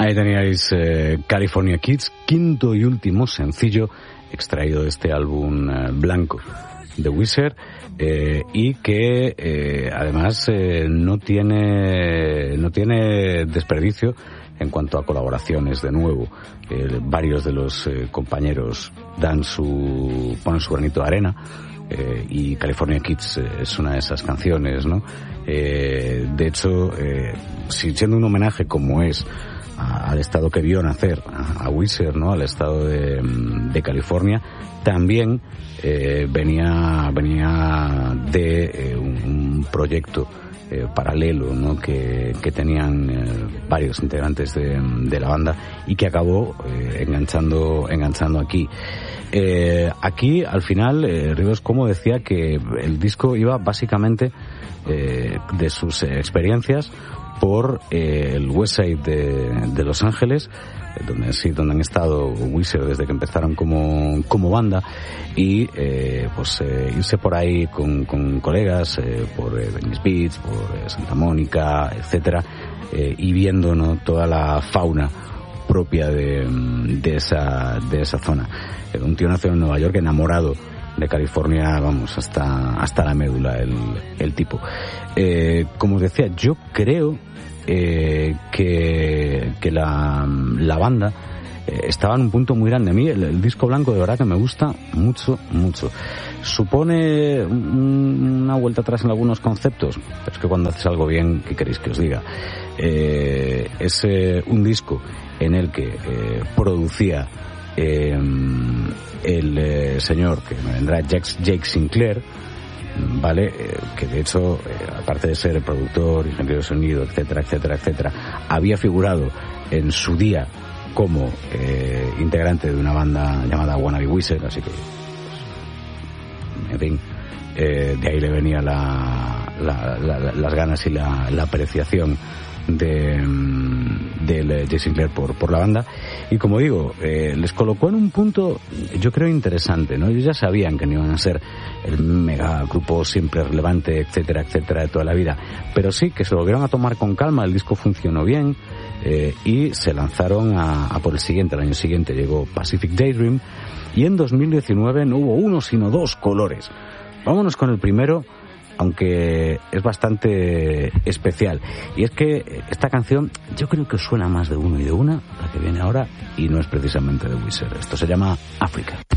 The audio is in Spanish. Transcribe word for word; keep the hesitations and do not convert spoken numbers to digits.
Ahí teníais eh, California Kids, quinto y último sencillo extraído de este álbum eh, blanco de Weezer, eh, y que eh, además eh, no tiene no tiene desperdicio en cuanto a colaboraciones. De nuevo, eh, varios de los eh, compañeros dan su ponen su granito de arena. Eh, y California Kids eh, es una de esas canciones, ¿no? Eh, de hecho, eh, si siendo un homenaje como es a, al estado que vio nacer a, a Weezer, ¿no? Al estado de, de California, también eh, venía venía de eh, un, un proyecto eh, paralelo, ¿no? que, que tenían eh, varios integrantes de, de la banda y que acabó eh, enganchando enganchando aquí. Eh, aquí, al final, eh, Ríos Como decía que el disco iba básicamente eh, de sus eh, experiencias por eh, el West Side de, de Los Ángeles, eh, donde sí, donde han estado Weezer desde que empezaron como, como banda, y eh, pues eh, irse por ahí con, con colegas, eh, por eh, Venice Beach, por eh, Santa Mónica, etcétera, eh, y viendo, ¿no? toda la fauna propia de, de esa de esa zona. Un tío nació en Nueva York, enamorado de California, vamos, hasta hasta la médula, el, el tipo. Eh, como os decía, yo creo eh, que, que la, la banda eh, estaba en un punto muy grande. A mí el, el disco blanco de verdad que me gusta mucho, mucho. Supone un, una vuelta atrás en algunos conceptos, pero es que cuando haces algo bien, ¿qué queréis que os diga? Eh, es eh, un disco en el que eh, producía eh, el eh, señor que me vendrá Jake, Jake Sinclair, vale, eh, que de hecho eh, aparte de ser el productor, ingeniero de sonido, etcétera, etcétera, etcétera, había figurado en su día como eh, integrante de una banda llamada Wannabe Weezer, así que en fin, eh, de ahí le venía la, la, la, la, las ganas y la, la apreciación de del Jake Sinclair por, por la banda. Y como digo, eh, les colocó en un punto yo creo interesante, ¿no? Ellos ya sabían que no iban a ser el mega grupo siempre relevante, etcétera, etcétera, de toda la vida, pero sí que se volvieron a tomar con calma. El disco funcionó bien, eh, y se lanzaron a, a por el siguiente. El año siguiente llegó Pacific Daydream, y en dos mil diecinueve no hubo uno sino dos colores. Vámonos con el primero, aunque es bastante especial, y es que esta canción yo creo que suena más de uno y de una, la que viene ahora, y no es precisamente de Weezer. Esto se llama África.